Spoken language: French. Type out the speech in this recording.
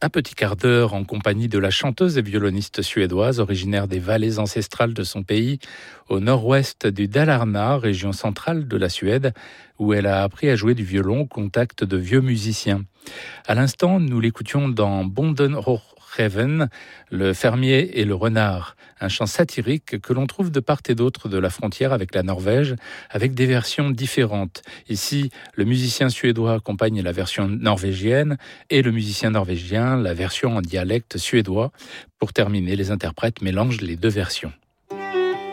Un petit quart d'heure en compagnie de la chanteuse et violoniste suédoise originaire des vallées ancestrales de son pays, au nord-ouest du Dalarna, région centrale de la Suède, où elle a appris à jouer du violon au contact de vieux musiciens. À l'instant, nous l'écoutions dans Bonden Reven, le fermier et le renard, un chant satirique que l'on trouve de part et d'autre de la frontière avec la Norvège, avec des versions différentes. Ici, le musicien suédois accompagne la version norvégienne et le musicien norvégien la version en dialecte suédois. Pour terminer, les interprètes mélangent les deux versions.